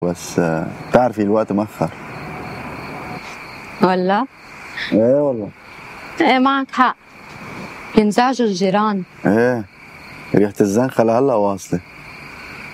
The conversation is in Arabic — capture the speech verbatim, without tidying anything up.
بس آه، تعرفي الوقت مأخر. ولا؟ ايه والله. ايه معك حق، ينزعجوا الجيران. ايه ريحة الزنخة لهلا واصلة.